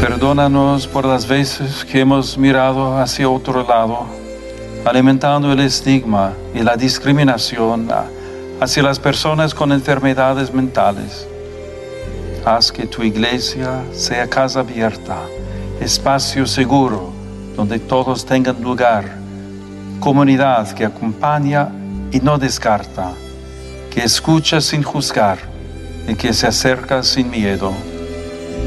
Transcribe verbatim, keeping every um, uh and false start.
Perdónanos por las veces que hemos mirado hacia otro lado, alimentando el estigma y la discriminación hacia las personas con enfermedades mentales. Haz que tu iglesia sea casa abierta, espacio seguro donde todos tengan lugar, comunidad que acompaña y no descarta, que escucha sin juzgar y que se acerca sin miedo.